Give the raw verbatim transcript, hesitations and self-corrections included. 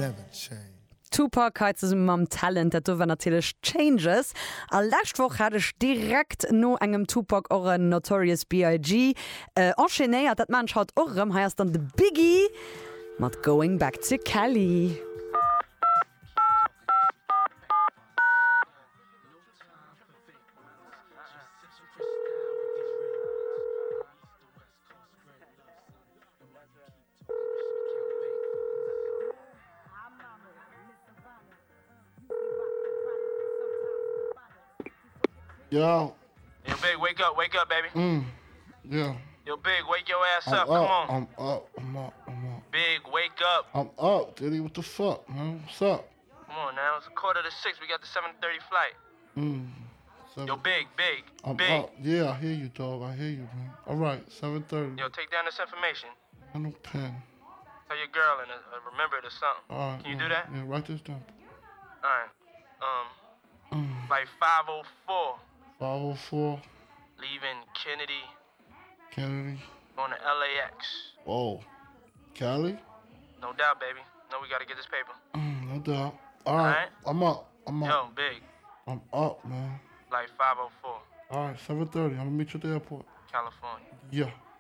never change. Tupac hat es mam Talent, dat war natürlich Changes. All letzte Woche hatte ich direkt no engem Tupac auch ein Notorious B I G äh, enchaînéiert, dat man schaut auch rum, heißt dann the Biggie mit Going Back to Cali. Yo. Yo, Big, wake up, wake up, baby. Mm. Yeah. Yo, Big, wake your ass I'm up. up. Come on. I'm up. I'm up. I'm up. Big, wake up. I'm up, Diddy. What the fuck, man? What's up? Come on now. It's a quarter to six. We got the seven thirty flight. Mm. Seven. Yo, Big, Big, I'm Big. up. Yeah, I hear you, dog. I hear you, man. All right, seven thirty. Yo, take down this information. I no pen. Tell your girl and uh, remember it or something. All right. Can you yeah, do that? Yeah, write this down. All right. Um, Mm. like five oh four, five oh four, leaving Kennedy, Kennedy. going to L A X. Whoa. Cali? No doubt, baby. No, we got to get this paper. Mm, no doubt. All right. right. I'm up. I'm up. Yo, Big, I'm up, man. like five oh four, All right, seven thirty. I'm going to meet you at the airport. California. Yeah.